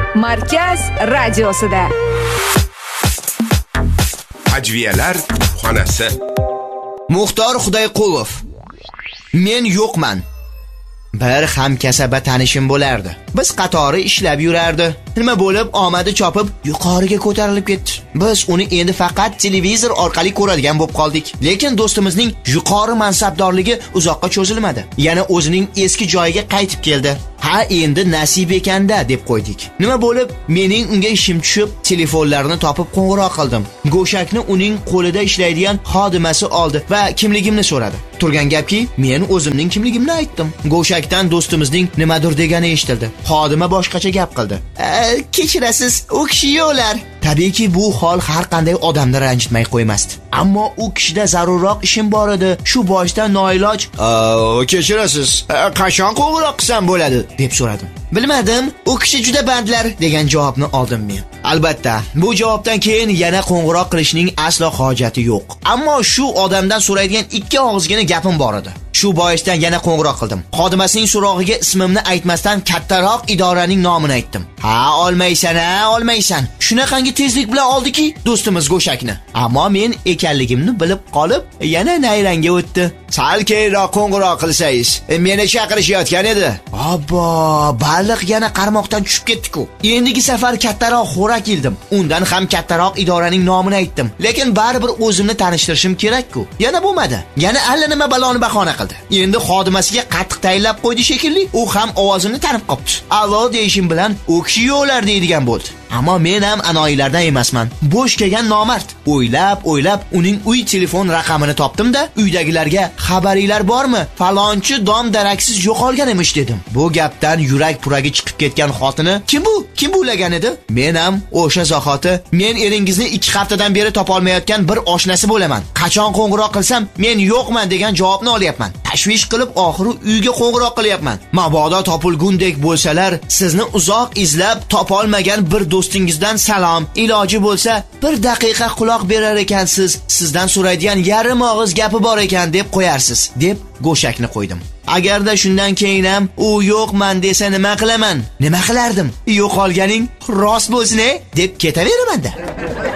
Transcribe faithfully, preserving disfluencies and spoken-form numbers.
Markaz radiosida. Ajviyalar xonasi. Muxtor Xudoyqulov. Men yo'qman. Bir hamkasaba tanishim bo'lardi. Biz qatori ishlab yurardi. Nima bo'lib, omadi chopib, yuqoriga ko'tarilib ketdi. Biz uni endi faqat televizor orqali ko'radigan bo'lib qoldik. Lekin do'stimizning yuqori mansabdorligi uzoqqa cho'zilmadi. Yana o'zining eski joyiga qaytib keldi. Ha, endi nasib ekanda deb qo'ydik. Nima bo'lib, mening unga ishim tushib, telefonlarini topib qo'ng'iroq qildim. Go'shakni uning qo'lida ishlaydigan xodimasi oldi va kimligimni so'radi. Turgan gapki, men o'zimning kimligimni aytdim. Go'shakdan do'stimizning nimadir degani eshitildi. Xodima boshqacha gap qildi. E, kechirasiz, u kishi yo'qlar. Tabiiyki, bu hol har qanday odamni ranjitmay qo'ymasdi. Ammo u kishida zarurroq ishim bor edi. Shu boshdan noiloj, "Kechirasiz, qachon qo'ng'iroq qilsam bo'ladi?" deb so'radim. "Bilmadim, u kishi juda bandlar" degan javobni oldim men. Albatta, bu javobdan keyin yana qo'ng'iroq qilishning aslo hojati yo'q. Ammo shu odamdan so'raydigan ikki og'izgina gapim bor edi. Shu boisdan yana qo'ng'iroq qildim. Xodimasining so'rog'iga ismimni aytmasdan kattaroq idoraning nomini aytdim. "Ha, olmaysan, ha, olmaysan." Shunaqangi tezlik bilan oldiki, do'stimiz go'shakni. Ammo men ekanligimni bilib qolib, yana nayranga o'tdi. "Sal keyinroq qo'ng'iroq qilsangiz, meni chaqirishayotgan edi." Obbo, baliq yana qarmoqdan tushib ketdi-ku. Endigi safar kattaroq xo'rak ildim. Undan ham kattaroq idoraning nomini aytdim. Lekin baribir o'zimni tanishtirishim kerak-ku. Yana bo'lmadi. Yana allanima baloni bahona qildi. Endi xodimasiga qattiq tayinlab qo'ydi shekilli. U ham ovozimni tanib qopti. "Allo" deyishim bilan "U kishi yo'qlar" deydigan bo'ldi. Ammo men ham anoyilardan emasman. Bo'sh kelgan nomard. O'ylab, o'ylab uning uy telefon raqamini topdim-da, uydagilarga "Xabaringlar bormi? Falonchi dom daraksiz yo'qolgan emish" dedim. Bu gapdan yurak puragi chiqib ketgan xotini, "Kim bu? Kim bo'lagan edi?" Men ham o'sha zahoti, "Men eringizni ikki haftadan beri topolmayotgan bir oshnasi bo'laman. Qachon qo'ng'iroq qilsam, men yo'qman" degan javobni olyapman. Tashvish qilib oxiri uyga qo'ng'iroq qilyapman. Mabodo topilgundek bo'lsalar, sizni uzoq izlab topolmagan bir do'stingizdan salom. Iloji bo'lsa, bir daqiqa quloq berar ekansiz. Sizdan so'raydigan yarim og'iz gapi bor ekan deb qo'yarsiz, deb go'shakni qo'ydim. Agarda shundan keyin ham "U yo'qman" desa nima qilaman? Nima qilardim? "Yo'qolganing rost bo'lsin-e" deb ketaveraman-da.